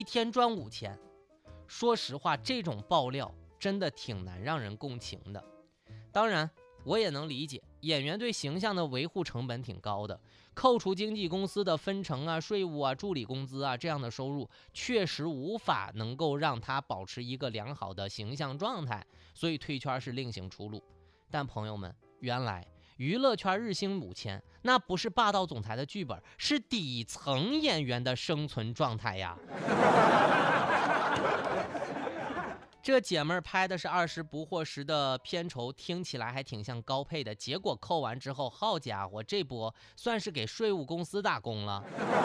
一天赚5000，说实话，这种爆料真的挺难让人共情的。当然，我也能理解，演员对形象的维护成本挺高的，扣除经纪公司的分成啊、税务啊、助理工资啊这样的收入，确实无法能够让他保持一个良好的形象状态，所以退圈是另行出路。但朋友们，原来娱乐圈日薪5000，那不是霸道总裁的剧本，是底层演员的生存状态呀。这姐妹拍的是20不惑10的片酬，听起来还挺像高配的，结果扣完之后，好家伙，这波算是给税务公司打工了。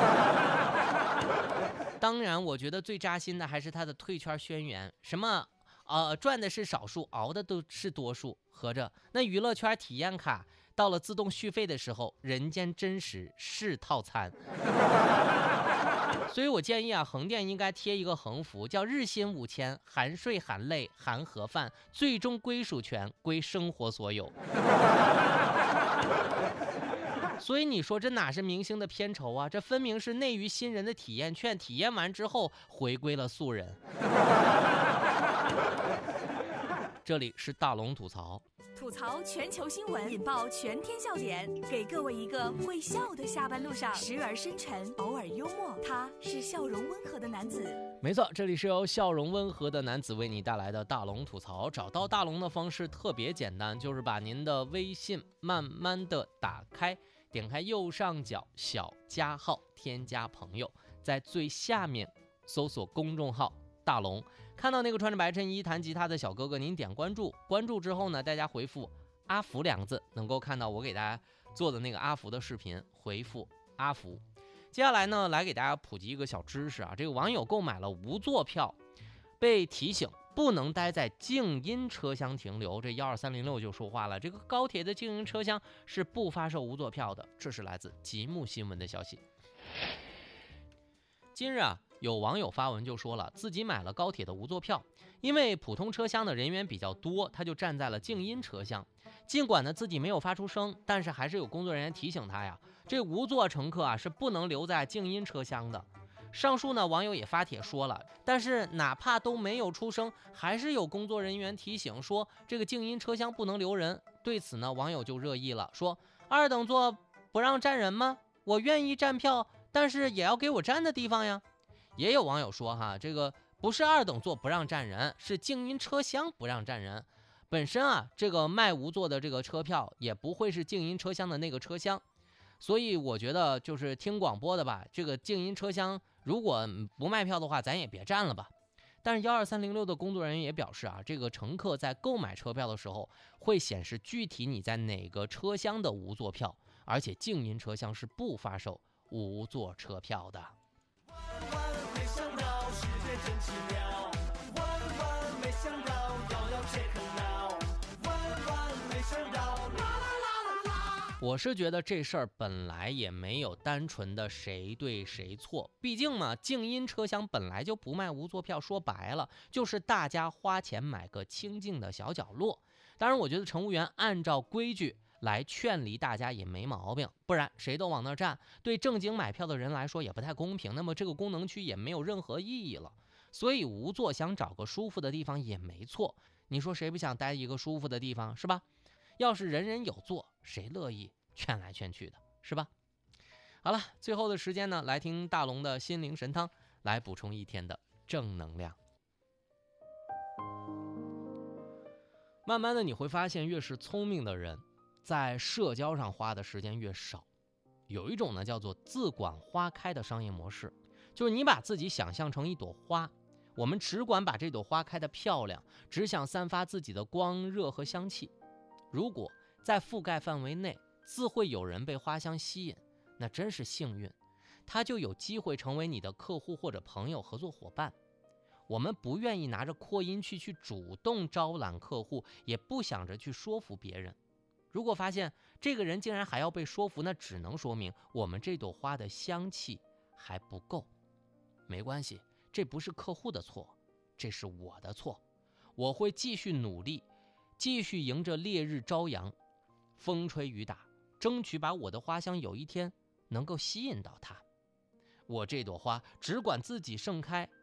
当然，我觉得最扎心的还是她的退圈宣言，什么赚的是少数，熬的都是多数。合着那娱乐圈体验卡到了自动续费的时候，人间真实是套餐。所以我建议啊，横店应该贴一个横幅，叫日薪5000，含税含泪含盒饭，最终归属权归生活所有。所以你说这哪是明星的片酬啊，这分明是内娱新人的体验券，体验完之后回归了素人。这里是大龙吐槽， 吐槽全球新闻，引爆全天笑点，给各位一个会笑的下班路上，时而深沉，偶尔幽默，他是笑容温和的男子。 没错，这里是由笑容温和的男子为你带来的大龙吐槽。找到大龙的方式特别简单，就是把您的微信慢慢的打开，点开右上角小加号，添加朋友，在最下面搜索公众号大龙，看到那个穿着白衬衣弹吉他的小哥哥，您点关注，关注之后呢，大家回复阿福2个字，能够看到我给大家做的那个阿福的视频，回复阿福。接下来呢，来给大家普及一个小知识啊，这个网友购买了无座票，被提醒不能待在静音车厢停留，这12306就说话了，这个高铁的静音车厢是不发售无座票的，这是来自极目新闻的消息。今日啊，有网友发文就说了，自己买了高铁的无座票，因为普通车厢的人员比较多，他就站在了静音车厢。尽管呢自己没有发出声，但是还是有工作人员提醒他呀，这无座乘客啊是不能留在静音车厢的。上述呢，网友也发帖说了，但是哪怕都没有出声，还是有工作人员提醒说这个静音车厢不能留人。对此呢，网友就热议了，说2等座不让站人吗？我愿意站票，但是也要给我站的地方呀。也有网友说哈，这个不是2等座不让站人，是静音车厢不让站人。本身啊，这个卖无座的这个车票也不会是静音车厢的那个车厢，所以我觉得就是听广播的吧，这个静音车厢如果不卖票的话，咱也别站了吧。但是12306的工作人员也表示啊，这个乘客在购买车票的时候会显示具体你在哪个车厢的无座票，而且静音车厢是不发售无座车票的。 没想到世界真奇妙，万没想到遥遥且可挠，万没想到啦啦啦啦啦。 我是觉得这事儿本来也没有单纯的谁对谁错，毕竟嘛，静音车厢本来就不卖无座票，说白了就是大家花钱买个清静的小角落。当然我觉得乘务员按照规矩来劝离大家也没毛病，不然谁都往那儿站，对正经买票的人来说也不太公平，那么这个功能区也没有任何意义了。所以无座想找个舒服的地方也没错，你说谁不想待一个舒服的地方是吧？要是人人有座，谁乐意劝来劝去的是吧？好了，最后的时间呢，来听大龙的心灵神汤，来补充一天的正能量。慢慢的你会发现，越是聪明的人在社交上花的时间越少。有一种呢叫做自管花开的商业模式，就是你把自己想象成一朵花，我们只管把这朵花开得漂亮，只想散发自己的光热和香气。如果在覆盖范围内自会有人被花香吸引，那真是幸运，他就有机会成为你的客户或者朋友合作伙伴。我们不愿意拿着扩音器去主动招揽客户，也不想着去说服别人。如果发现这个人竟然还要被说服，那只能说明我们这朵花的香气还不够。没关系，这不是客户的错，这是我的错。我会继续努力，继续迎着烈日朝阳，风吹雨打，争取把我的花香有一天能够吸引到他。我这朵花只管自己盛开，